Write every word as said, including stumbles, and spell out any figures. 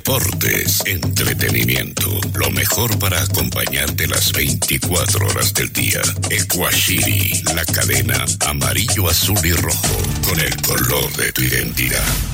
Deportes, entretenimiento, lo mejor para acompañarte las veinticuatro horas del día. Ecuashiri, la cadena amarillo, azul y rojo, con el color de tu identidad.